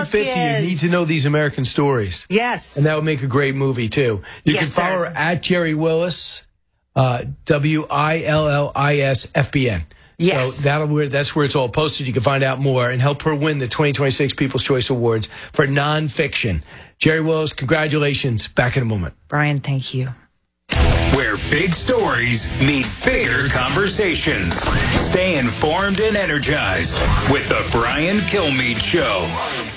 250, you need to know these American stories. Yes. And that would make a great movie, too. You can follow her at Jerry Willis, WILLIS FBN. Yes. So that's where it's all posted. You can find out more and help her win the 2026 People's Choice Awards for nonfiction. Jerry Willis, congratulations. Back in a moment. Brian, thank you. Where big stories need bigger conversations. Stay informed and energized with the Brian Kilmeade Show.